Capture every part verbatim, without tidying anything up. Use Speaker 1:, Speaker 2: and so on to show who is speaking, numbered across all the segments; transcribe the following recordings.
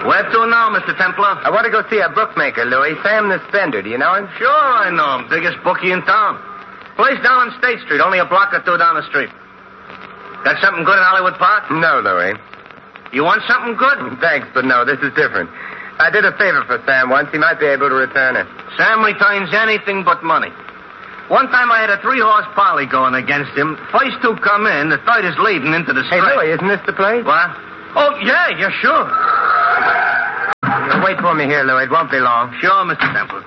Speaker 1: Where to now, Mister Templar?
Speaker 2: I want to go see a bookmaker, Louis. Sam the Spender. Do you know him?
Speaker 1: Sure I know him. Biggest bookie in town. Place down on State Street, only a block or two down the street. Got something good in Hollywood Park?
Speaker 2: No, Louis.
Speaker 1: You want something good?
Speaker 2: Thanks, but no, this is different. I did a favor for Sam once. He might be able to return it.
Speaker 1: Sam returns anything but money. One time I had a three-horse poly going against him. First two come in, the third is leading into the
Speaker 2: Hey,
Speaker 1: straight.
Speaker 2: Louis, isn't this the place?
Speaker 1: What? Oh, yeah, yeah, sure.
Speaker 2: You'll wait for me here, Louis. It won't be long.
Speaker 1: Sure, Mister Templar.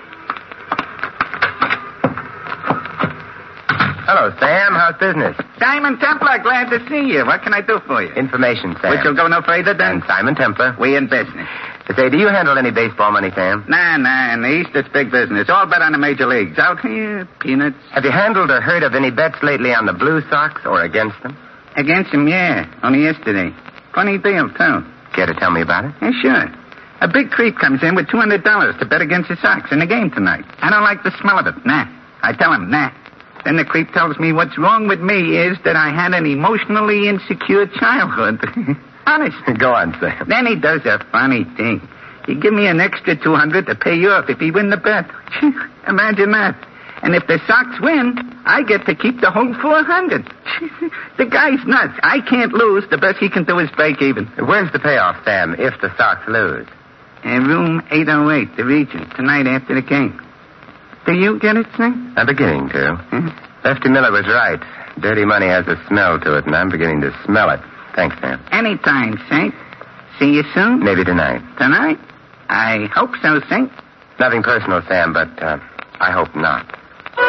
Speaker 2: Hello, Sam. How's business?
Speaker 3: Simon Templar, glad to see you. What can I do for you?
Speaker 2: Information, Sam.
Speaker 3: We shall go no further
Speaker 2: And
Speaker 3: than...
Speaker 2: Simon Templar.
Speaker 3: We in business.
Speaker 2: Say, do you handle any baseball money, Sam?
Speaker 3: Nah, nah, in the East it's big business. All bet on the major leagues. Out here, peanuts.
Speaker 2: Have you handled or heard of any bets lately on the Blue Sox or against them?
Speaker 3: Against them, yeah. Only yesterday. Funny deal, too.
Speaker 2: Care to tell me about it?
Speaker 3: Yeah, sure. A big creep comes in with two hundred dollars to bet against the Sox in the game tonight. I don't like the smell of it. Nah. I tell him, nah. Then the creep tells me what's wrong with me is that I had an emotionally insecure childhood. Honest.
Speaker 2: Go on, Sam.
Speaker 3: Then he does a funny thing. He give me an extra two hundred to pay you off if he win the bet. Imagine that. And if the Sox win, I get to keep the whole four hundred. The guy's nuts. I can't lose. The best he can do is break even.
Speaker 2: Where's the payoff, Sam, if the Sox lose?
Speaker 3: In room eight oh eight, the Regent, tonight after the game. Do you get it, Sam?
Speaker 2: I'm beginning to.
Speaker 3: Hmm?
Speaker 2: Lefty Miller was right. Dirty money has a smell to it, and I'm beginning to smell it. Thanks, Sam.
Speaker 3: Anytime, Saint. See you soon?
Speaker 2: Maybe tonight.
Speaker 3: Tonight? I hope so, Saint.
Speaker 2: Nothing personal, Sam, but uh, I hope not.